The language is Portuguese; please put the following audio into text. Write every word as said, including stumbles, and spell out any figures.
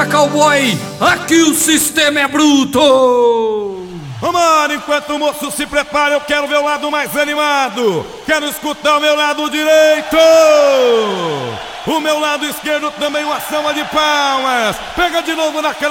Força, cowboy! Aqui o sistema é bruto! Vambora, enquanto o moço se prepara, eu quero ver o lado mais animado. Quero escutar o meu lado direito. O meu lado esquerdo também uma salva de palmas. Pega de novo naquela